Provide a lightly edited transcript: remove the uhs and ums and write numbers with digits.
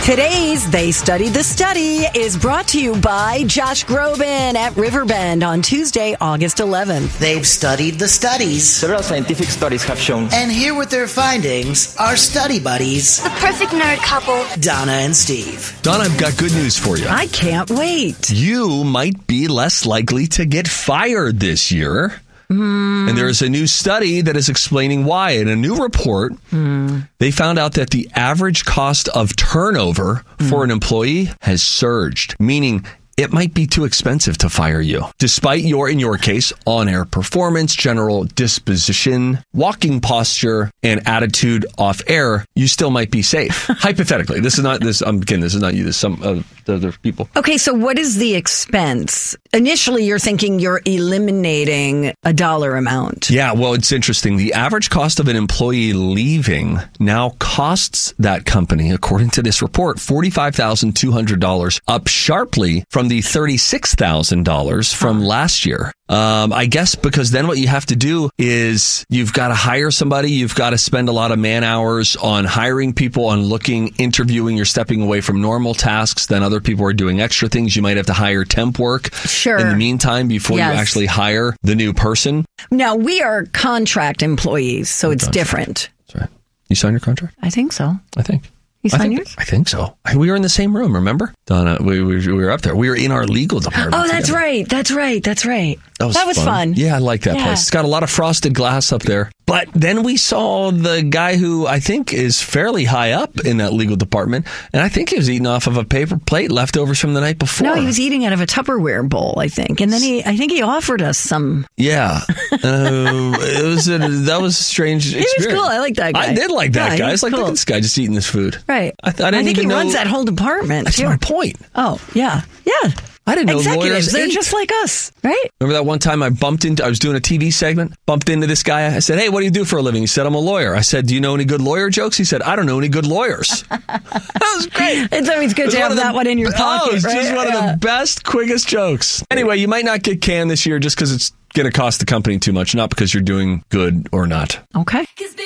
Today's They Studied the Study is brought to you by Josh Groban at Riverbend on Tuesday, August 11th. They've studied the studies. Several scientific studies have shown. And here with their findings are study buddies, the perfect nerd couple, Donna and Steve. Donna, I've got good news for you. I can't wait. You might be less likely to get fired this year. And there's a new study that is explaining why. In a new report, they found out that the average cost of turnover for an employee has surged, meaning it might be too expensive to fire you. Despite in your case, on-air performance, general disposition, walking posture, and attitude off-air, you still might be safe. Hypothetically. This is not you. This is some other people. Okay, so what is the expense? Initially, you're thinking you're eliminating a dollar amount. Yeah, well, it's interesting. The average cost of an employee leaving now costs that company, according to this report, $45,200, up sharply from the $36,000 from last year. I guess because then what you have to do is you've got to hire somebody. You've got to spend a lot of man hours on hiring people, on looking, interviewing. You're stepping away from normal tasks. Then other people are doing extra things. You might have to hire temp work in the meantime before you actually hire the new person. Now, we are contract employees, so it's different. That's right. You signed your contract? I think so. I think. You signed yours? I think so. We were in the same room, remember? Donna, we were up there. We were in our legal department. Oh, that's right. That's right. That was fun. Yeah, I like that place. It's got a lot of frosted glass up there. But then we saw the guy who I think is fairly high up in that legal department, and I think he was eating off of a paper plate, leftovers from the night before. No, he was eating out of a Tupperware bowl, I think. And then I think he offered us some. Yeah. That was a strange experience. He was cool. I like that guy. I did like that guy. It's like, cool. look at this guy just eating this food. Right. I think he runs that whole department. That's my point. Oh, yeah. Yeah. I didn't know executives, lawyers they're ate. just like us, right? Remember that one time I was doing a TV segment, bumped into this guy. I said, hey, what do you do for a living? He said, I'm a lawyer. I said, do you know any good lawyer jokes? He said, I don't know any good lawyers. That was great. It's always good to have that one in your pocket, it's right? just one of the best, quickest jokes. Anyway, you might not get canned this year just because it's going to cost the company too much, not because you're doing good or not. Okay.